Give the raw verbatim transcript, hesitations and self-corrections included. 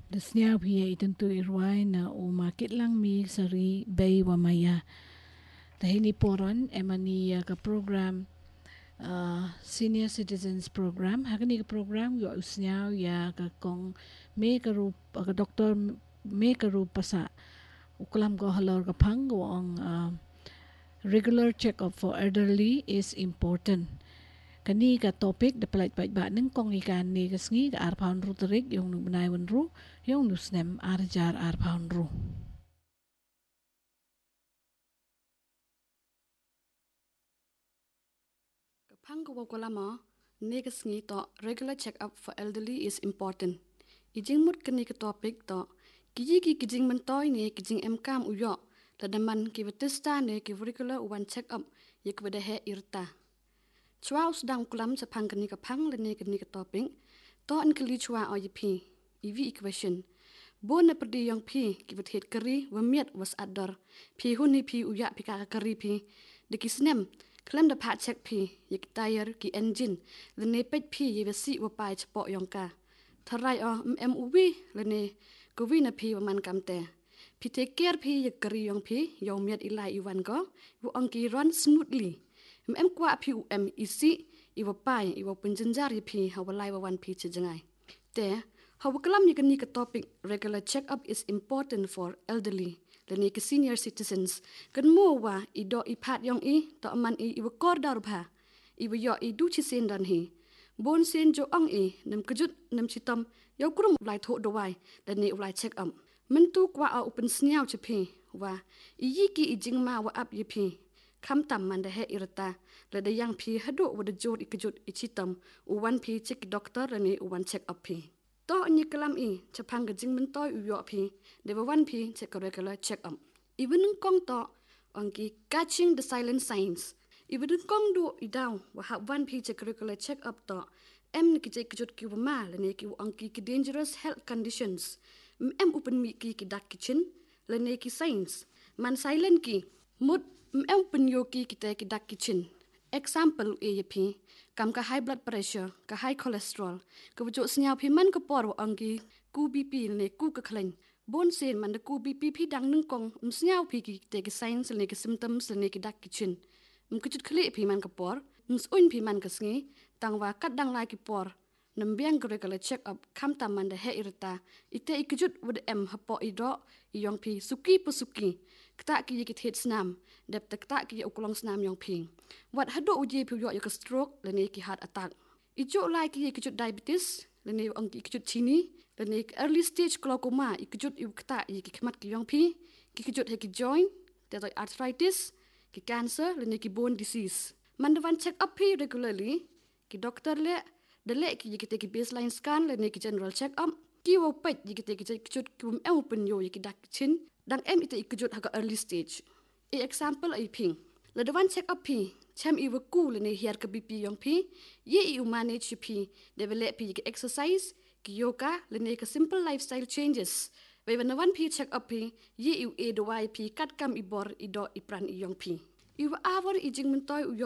Desnya pia ituntu irway na umakit lang mi sari bay wamaya. Tahini poron emani uh, ka program uh, Senior Citizens Program. Hakani ka program yo usnyaw ya ka kong me ka rup uh, ka doktor me ka rupa sa ukulam ko halor ka pang ang uh, regular check-up for elderly is important. Kani ka topic da palit bait ba neng kong ikan ni kasngi ka arpaun ru terik yung nubnaiwan ru yung nusnem arjar arpaun ru. Kapang kawakalama, negas ngi to regular check-up for elderly is important. Ijing mut kani ka topic to kiji ki kijing mentoy ni kijing emkam uyo ladaman ki vetesta ne ki regular one check-up ye kwada he irta. Chwa usdang kulam sa pang kani ka pang le ne kani ka topic to an kali chwa o yipi ev equation. Bo na perdi yang pi ki vet kari wa miat was ador pi huni pi uya pi ka kari pi de kisnem Klem da pat check pi yik tire ki engine le ne pet pi ye vesi wa pai chpo yongka tharai o m u v le ne ko vi na pi wa man kamte pi take care pi yik kari yong pi yong miat ilai iwan ko wo angki run smoothly m kwa pi u m isi i wa pai i wa punjinjar yi pi ha wa lai wa wan pi chijangai te ha wa klam yik ni ka topic regular check up is important for elderly Lani ke senior citizens kan mo wa i do i pat yong i to man i i kor dar bha i yo i du chi sen dan hi bon sen jo ang i nam kujut nam chitam yo krum lai tho do wai lani ulai check up man tu kwa a open sniaw che phi wa i yi ki i jing ma wa up yi phi kham tam man da he irata la da yang phi hado wa da jot i kujut i chitam u wan phi check doctor lani u wan check up phi to ni kalam i chapang ga jing man toy u yo phi de wa wan phi check regular check up even kong to onki catching the silent signs even kong do i down wa ha wan phi check regular check up to em ni ki check jot ki wa ma le ne ki onki ki dangerous health conditions em open mi ki ki dak kitchen le ne ki signs man silent ki mut em open yo ki ki te ki dak kitchen example e yapi kam ka high blood pressure ka high cholesterol ka bu jo snya phi man ka por angi ku bp ne ku ka khleng bon sen man da ku bp phi dang nung kong um snya phi ki te ki signs ne ki symptoms ne ki dak kitchen um ki chut khle phi man ka por um un phi man ka sngi tangwa kat dang lai ki por nam biang ka regular check up kham tam man da he irta ite ikjut wud em hapo ido yong phi suki pu suki kta ki ki thet snam dep tak ta ki ukulong snam yong phi wat hado uji phi yo ka stroke le ne ki heart attack ijo lai ki ki diabetes le ne ong ki ki chini le ne early stage glaucoma ikjut yu kta ki khmat ki yong phi ki ki he ki joint te arthritis ki cancer le ne ki bone disease man da check up phi regularly ki doctor le de le ki ki te ki baseline scan le ne ki general check up ki wo pet ki te ki chut ki em open yo ki dak chin dang em ite ikjut ha ka early stage e example ai ping le the one check up pi cham i wa ku le ne hiar ka bp yong pi ye i manage pi develop pi ki exercise ki yoga le ne ka simple lifestyle changes we when one pi check up pi ye i e do wai pi kat kam i bor i do i pran i yong pi i wa awar i jing mun toy